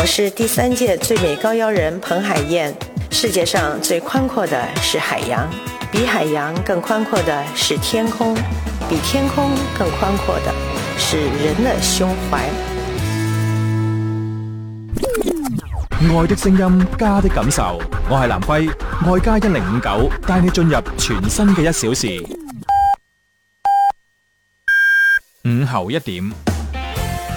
是第3屆最美高腰人彭海燕。世界上最宽阔的是海洋，比海洋更寬闊的是天空，比天空更寬闊的是人的胸懷。 愛的聲音，家的感受。我係南輝，愛家1059帶你進入全新嘅1小時。午後1點。